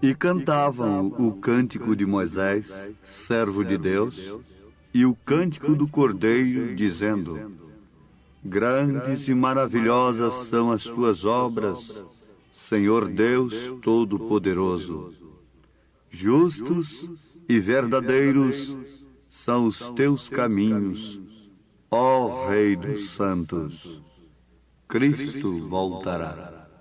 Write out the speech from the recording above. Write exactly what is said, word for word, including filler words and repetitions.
E cantavam o cântico de Moisés, servo de Deus, e o cântico do Cordeiro, dizendo: Grandes e maravilhosas são as tuas obras, Senhor Deus Todo-Poderoso. Justos e verdadeiros são os teus caminhos, ó Rei dos Santos. Cristo voltará.